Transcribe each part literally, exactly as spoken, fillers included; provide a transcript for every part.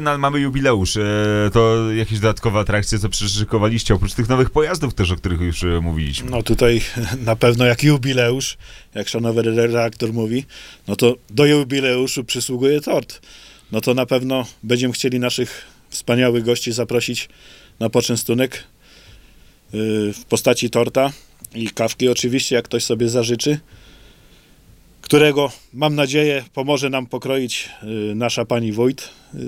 no, mamy jubileusz. E, to jakieś dodatkowe atrakcje, co przyszykowaliście, oprócz tych nowych pojazdów też, o których już e, mówiliśmy. No tutaj na pewno jak jubileusz, jak szanowny redaktor mówi, no to do jubileuszu przysługuje tort. No to na pewno będziemy chcieli naszych wspaniałych gości zaprosić na poczęstunek y, w postaci torta i kawki oczywiście, jak ktoś sobie zażyczy, którego, mam nadzieję, pomoże nam pokroić y, nasza pani wójt, y,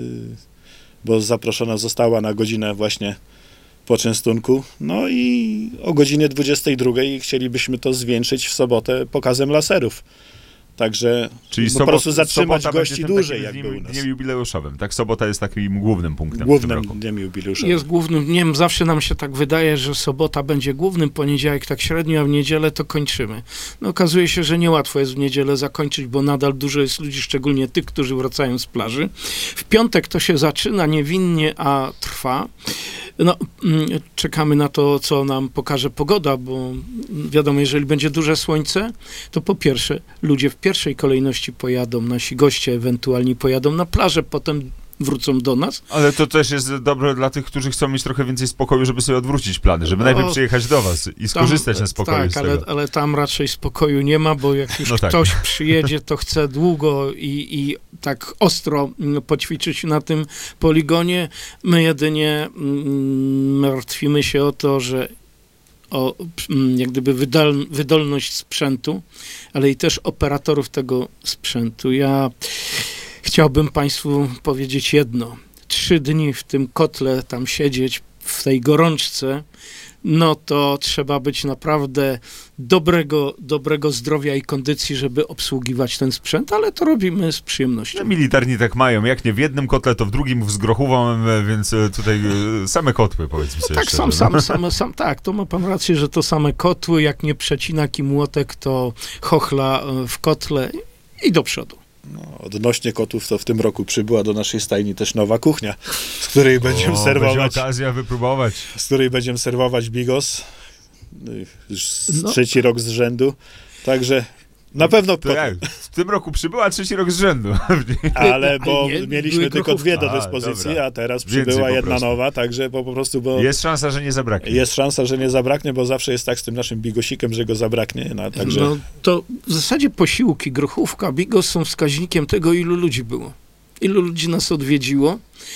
bo zaproszona została na godzinę właśnie poczęstunku. No i o godzinie dwudziestej drugiej chcielibyśmy to zwieńczyć w sobotę pokazem laserów. Także Czyli po sobot, prostu zatrzymać sobota gości dłużej, jakby dniem, u nas. Dniem jubileuszowym, tak? Sobota jest takim głównym punktem Głównym w tym roku. dniem jubileuszowym. Jest głównym dniem, zawsze nam się tak wydaje, że sobota będzie głównym, poniedziałek tak średnio, a w niedzielę to kończymy. No okazuje się, że niełatwo jest w niedzielę zakończyć, bo nadal dużo jest ludzi, szczególnie tych, którzy wracają z plaży. W piątek to się zaczyna niewinnie, a trwa. No, czekamy na to, co nam pokaże pogoda, bo wiadomo, jeżeli będzie duże słońce, to po pierwsze, ludzie w pierwszej kolejności pojadą, nasi goście ewentualnie pojadą na plażę, potem wrócą do nas. Ale to też jest dobre dla tych, którzy chcą mieć trochę więcej spokoju, żeby sobie odwrócić plany, żeby No, najpierw przyjechać do was i skorzystać tam, na spokoju tak, z tego. ale, ale tam raczej spokoju nie ma, bo jak już No tak. ktoś przyjedzie, to chce długo i, i tak ostro poćwiczyć na tym poligonie. My jedynie mm, martwimy się o to, że o jak gdyby wydal, wydolność sprzętu, ale i też operatorów tego sprzętu. Ja chciałbym Państwu powiedzieć jedno. Trzy dni w tym kotle tam siedzieć, w tej gorączce, no to trzeba być naprawdę dobrego, dobrego zdrowia i kondycji, żeby obsługiwać ten sprzęt, ale to robimy z przyjemnością. No, militarni tak mają, jak nie w jednym kotle, to w drugim z grochówą, więc tutaj same kotły, powiedzmy sobie No tak, szczerze, sam, no. sam, sam, sam, tak, to ma pan rację, że to same kotły, jak nie przecinak i młotek, to chochla w kotle i do przodu. No, odnośnie kotów, to w tym roku przybyła do naszej stajni też nowa kuchnia, z której będziemy O, serwować. będzie okazja wypróbować. Z której będziemy serwować bigos. Już No. trzeci rok z rzędu. Także na pewno. To jak? W tym roku przybyła trzeci rok z rzędu. Ale bo nie, mieliśmy były tylko grochówki. dwie do A, dyspozycji, dobra. a teraz Więcej przybyła po jedna prostu. nowa, także po, po prostu, bo Jest szansa, że nie zabraknie. jest szansa, że nie zabraknie, bo zawsze jest tak z tym naszym bigosikiem, że go zabraknie. No, także No to w zasadzie posiłki, grochówka, bigos są wskaźnikiem tego, ilu ludzi było. Ilu ludzi nas odwiedziło,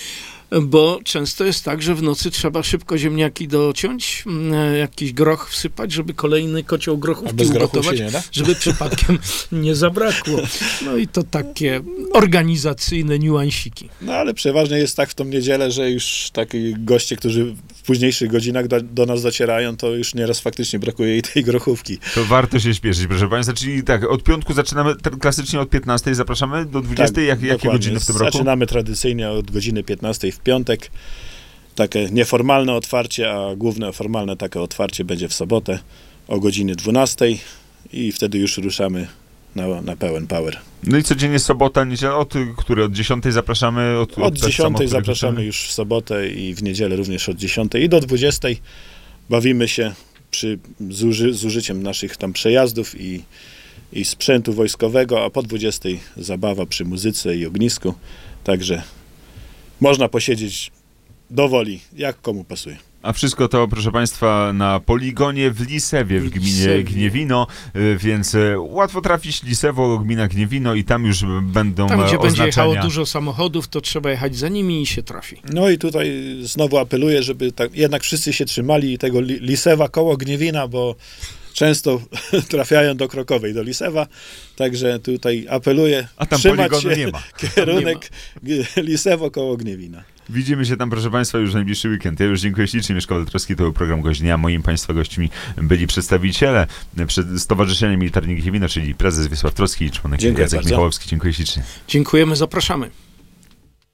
bo często jest tak, że w nocy trzeba szybko ziemniaki dociąć, mm, jakiś groch wsypać, żeby kolejny kocioł a grochówki bez grochu ugotować, się nie da? żeby przypadkiem nie zabrakło. No i to takie organizacyjne niuansiki. No ale przeważnie jest tak w tą niedzielę, że już taki goście, którzy w późniejszych godzinach do, do nas docierają, to już nieraz faktycznie brakuje jej tej grochówki. To warto się śpieszyć, proszę państwa. Czyli tak, od piątku zaczynamy t- klasycznie od piętnastej, zapraszamy do dwudziestej. Jak, jakie dokładnie. godziny w tym roku? Zaczynamy tradycyjnie od godziny piętnastej w piątek. Takie nieformalne otwarcie, a główne formalne takie otwarcie będzie w sobotę o godzinie dwunastej i wtedy już ruszamy na, na pełen power. No i codziennie sobota, niedziela, od który od dziesiątej zapraszamy? Od, Od tak samo, dziesiątej które zapraszamy kończymy? już w sobotę i w niedzielę również od dziesiątej i do dwudziestej. Bawimy się przy zuży, z użyciem naszych tam przejazdów i, i sprzętu wojskowego, a po dwudziestej zabawa przy muzyce i ognisku. Także można posiedzieć do woli, jak komu pasuje. A wszystko to, proszę państwa, na poligonie w Lisewie, w gminie Lisewie. Gniewino, y, więc y, łatwo trafić Lisewo, gmina Gniewino i tam już będą Tam, gdzie e, będzie jechało oznaczenia. dużo samochodów, to trzeba jechać za nimi i się trafi. No i tutaj znowu apeluję, żeby tak, jednak wszyscy się trzymali tego li, Lisewa koło Gniewina, bo często trafiają do Krokowej, do Lisewa, także tutaj apeluję, A tam trzymać poligonu się nie ma. kierunek G- Lisewo koło Gniewina. Widzimy się tam, proszę państwa, już najbliższy weekend. Ja już dziękuję ślicznie. Mieszko Waltrowski, to był program Gość Dnia. Moim państwa gośćmi byli przedstawiciele przed Stowarzyszenia Militarnie Gniewino, czyli prezes Wiesław Trocki i członek Dziękuję Jacek bardzo. Michałowski. Dziękuję ślicznie. Dziękujemy, zapraszamy.